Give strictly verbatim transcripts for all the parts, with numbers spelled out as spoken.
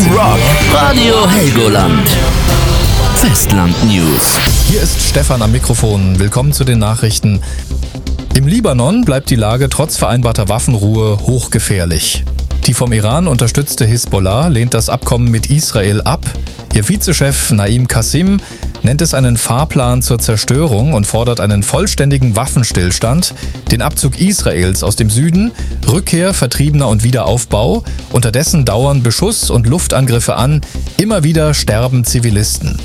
Rock Radio Helgoland. Festland News. Hier ist Stefan am Mikrofon. Willkommen zu den Nachrichten. Im Libanon bleibt die Lage trotz vereinbarter Waffenruhe hochgefährlich. Die vom Iran unterstützte Hisbollah lehnt das Abkommen mit Israel ab. Ihr Vizechef Naim Qassim nennt es einen Fahrplan zur Zerstörung und fordert einen vollständigen Waffenstillstand, den Abzug Israels aus dem Süden, Rückkehr Vertriebener und Wiederaufbau. Unterdessen dauern Beschuss- und Luftangriffe an. Immer wieder sterben Zivilisten.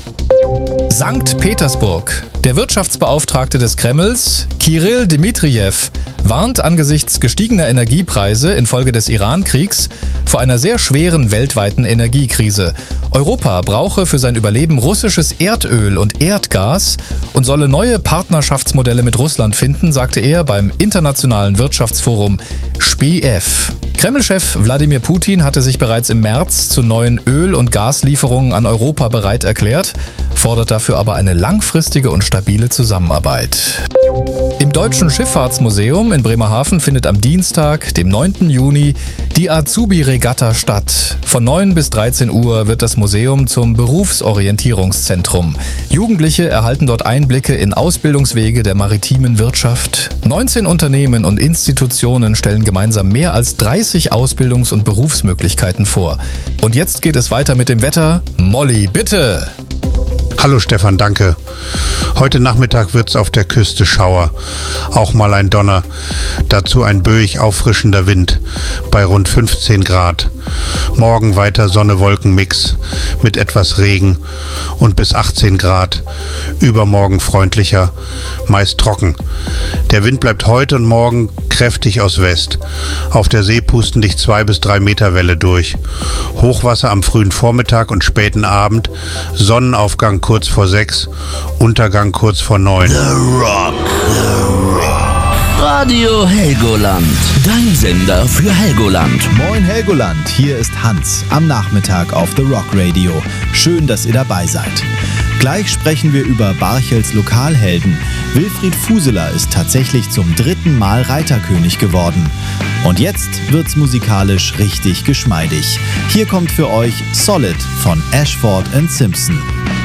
Sankt Petersburg. Der Wirtschaftsbeauftragte des Kremls, Kirill Dmitrijew, warnt angesichts gestiegener Energiepreise infolge des Iran-Kriegs vor einer sehr schweren weltweiten Energiekrise. Europa brauche für sein Überleben russisches Erdöl und Erdgas und solle neue Partnerschaftsmodelle mit Russland finden, sagte er beim Internationalen Wirtschaftsforum S P I E F. Kreml-Chef Wladimir Putin hatte sich bereits im März zu neuen Öl- und Gaslieferungen an Europa bereit erklärt, fordert dafür aber eine langfristige und stabile Zusammenarbeit. Im Deutschen Schifffahrtsmuseum in Bremerhaven findet am Dienstag, dem neunten Juni, die Azubi-Regatta statt. Von neun bis dreizehn Uhr wird das Museum zum Berufsorientierungszentrum. Jugendliche erhalten dort Einblicke in Ausbildungswege der maritimen Wirtschaft. neunzehn Unternehmen und Institutionen stellen gemeinsam mehr als dreißig Ausbildungs- und Berufsmöglichkeiten vor. Und jetzt geht es weiter mit dem Wetter. Molly, bitte! Hallo Stefan, danke. Heute Nachmittag wird's auf der Küste Schauer. Auch mal ein Donner. Dazu ein böig auffrischender Wind bei rund fünfzehn Grad. Morgen weiter Sonne-Wolken-Mix mit etwas Regen und bis achtzehn Grad. Übermorgen freundlicher, meist trocken. Der Wind bleibt heute und morgen kräftig aus West. Auf der See pusten dich zwei bis drei Meter Welle durch. Hochwasser am frühen Vormittag und späten Abend. Sonnenaufgang kurz vor sechs, Untergang kurz vor neun. The Rock. The Rock. Radio Helgoland. Dein Sender für Helgoland. Moin Helgoland, hier ist Hans am Nachmittag auf The Rock Radio. Schön, dass ihr dabei seid. Gleich sprechen wir über Barchels Lokalhelden. Wilfried Fuseler ist tatsächlich zum dritten Mal Reiterkönig geworden. Und jetzt wird's musikalisch richtig geschmeidig. Hier kommt für euch Solid von Ashford and Simpson.